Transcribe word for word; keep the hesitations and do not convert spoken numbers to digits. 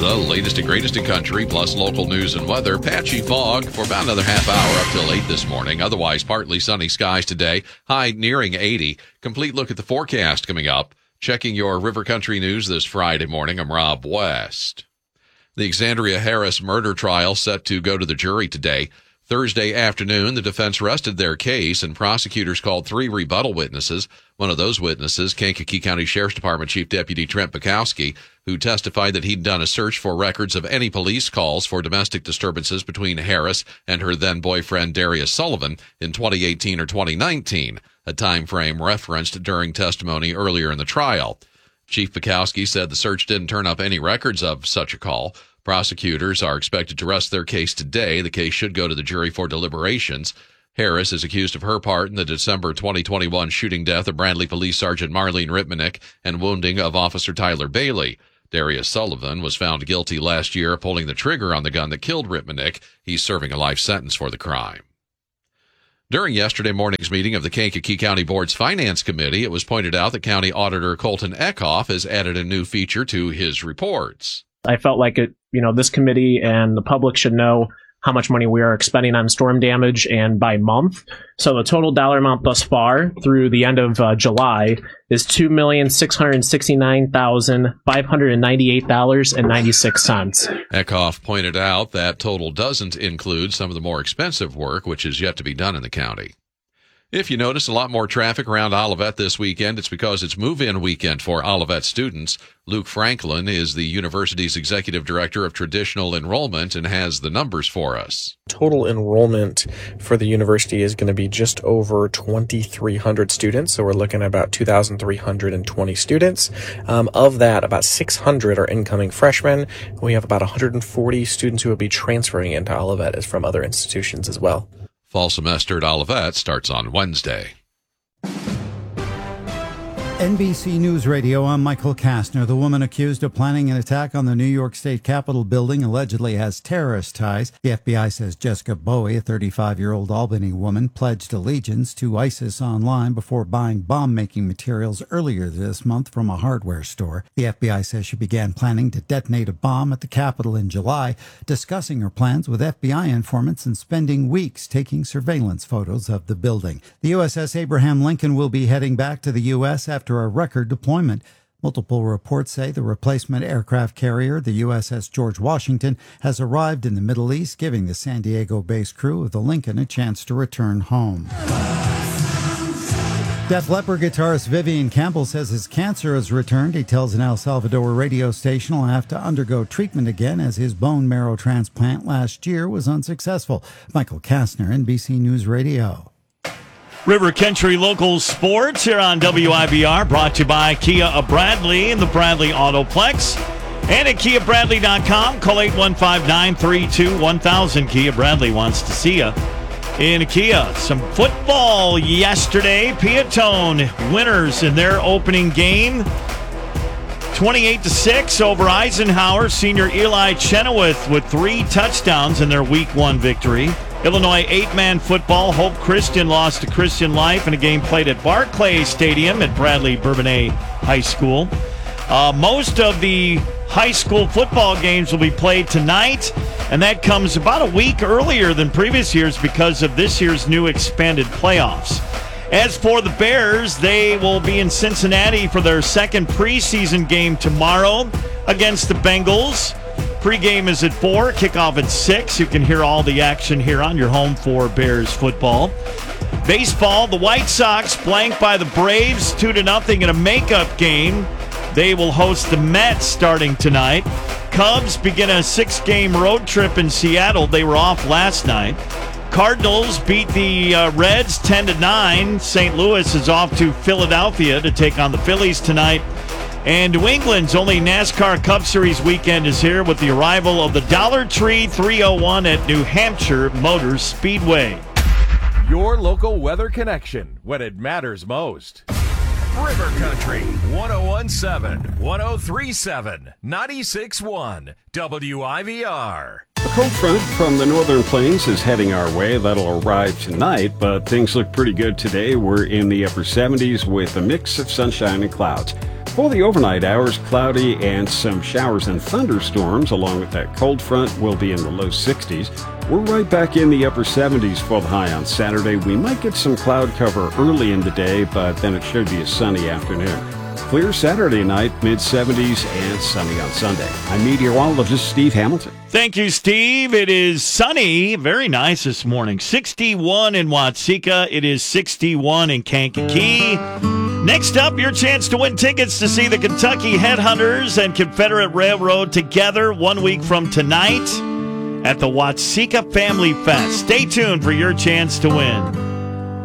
The latest and greatest in country, plus local news and weather. Patchy fog for about another half hour up till eight this morning. Otherwise, partly sunny skies today. High nearing eighty. Complete look at the forecast coming up. Checking your River Country news this Friday morning. I'm Rob West. The Exandria Harris murder trial set to go to the jury today. Thursday afternoon, the defense rested their case, and prosecutors called three rebuttal witnesses. One of those witnesses, Kankakee County Sheriff's Department Chief Deputy Trent Bukowski, who testified that he'd done a search for records of any police calls for domestic disturbances between Harris and her then-boyfriend Darius Sullivan in twenty eighteen or twenty nineteen, a time frame referenced during testimony earlier in the trial. Chief Bukowski said the search didn't turn up any records of such a call. Prosecutors are expected to rest their case today. The case should go to the jury for deliberations. Harris is accused of her part in the December twenty twenty-one shooting death of Bradley Police Sergeant Marlene Ripmanick and wounding of Officer Tyler Bailey. Darius Sullivan was found guilty last year of pulling the trigger on the gun that killed Ripmanick. He's serving a life sentence for the crime. During yesterday morning's meeting of the Kankakee County Board's Finance Committee, it was pointed out that County Auditor Colton Eckhoff has added a new feature to his reports. I felt like it, you know, this committee and the public should know how much money we are expending on storm damage and by month. So the total dollar amount thus far through the end of uh, July is two million six hundred sixty-nine thousand five hundred ninety-eight dollars and ninety-six cents. Eckhoff pointed out that total doesn't include some of the more expensive work, which is yet to be done in the county. If you notice a lot more traffic around Olivet this weekend, it's because it's move-in weekend for Olivet students. Luke Franklin is the university's executive director of traditional enrollment and has the numbers for us. Total enrollment for the university is going to be just over twenty-three hundred students, so we're looking at about two thousand three hundred twenty students. Um, of that, about six hundred are incoming freshmen. We have about one hundred forty students who will be transferring into Olivet as from other institutions as well. Fall semester at Olivet starts on Wednesday. N B C News Radio, I'm Michael Kastner. The woman accused of planning an attack on the New York State Capitol building allegedly has terrorist ties. The F B I says Jessica Bowie, a thirty-five-year-old Albany woman, pledged allegiance to ISIS online before buying bomb-making materials earlier this month from a hardware store. The F B I says she began planning to detonate a bomb at the Capitol in July, discussing her plans with F B I informants and spending weeks taking surveillance photos of the building. The U S S Abraham Lincoln will be heading back to the U S after a record deployment. Multiple reports say the replacement aircraft carrier, the U S S George Washington, has arrived in the Middle East, giving the San Diego-based crew of the Lincoln a chance to return home. Def Leppard guitarist Vivian Campbell says his cancer has returned. He tells an El Salvador radio station he'll have to undergo treatment again as his bone marrow transplant last year was unsuccessful. Michael Kastner, N B C News Radio. River Country Local Sports here on W I B R, brought to you by Kia of Bradley and the Bradley Autoplex. And at Kia Bradley dot com, call eight one five, nine three two, one thousand. Kia Bradley wants to see you in Kia. Some football yesterday. Piatone winners in their opening game. twenty-eight to six over Eisenhower. Senior Eli Chenoweth with three touchdowns in their week one victory. Illinois eight-man football. Hope Christian lost to Christian Life in a game played at Barclays Stadium at Bradley Bourbonnais High School. Uh, most of the high school football games will be played tonight, and that comes about a week earlier than previous years because of this year's new expanded playoffs. As for the Bears, they will be in Cincinnati for their second preseason game tomorrow against the Bengals. Pre-game is at four, kickoff at six. You can hear all the action here on your home for Bears football. Baseball, the White Sox blanked by the Braves two to nothing in a makeup game. They will host the Mets starting tonight. Cubs begin a six-game road trip in Seattle. They were off last night. Cardinals beat the uh, Reds ten to nine. Saint Louis is off to Philadelphia to take on the Phillies tonight. And New England's only NASCAR Cup Series weekend is here with the arrival of the Dollar Tree three oh one at New Hampshire Motor Speedway. Your local weather connection when it matters most. River Country, one oh one point seven, one oh three point seven, ninety-six point one, W I V R. A cold front from the northern plains is heading our way. That'll arrive tonight, but things look pretty good today. We're in the upper seventies with a mix of sunshine and clouds. For the overnight hours, cloudy and some showers and thunderstorms along with that cold front will be in the low sixties. We're right back in the upper seventies for the high on Saturday. We might get some cloud cover early in the day, but then it should be a sunny afternoon. Clear Saturday night, mid seventies, and sunny on Sunday. I'm meteorologist Steve Hamilton. Thank you, Steve. It is sunny, very nice this morning. sixty-one in Watseka. It is sixty-one in Kankakee. Next up, your chance to win tickets to see the Kentucky Headhunters and Confederate Railroad together one week from tonight at the Watseka Family Fest. Stay tuned for your chance to win.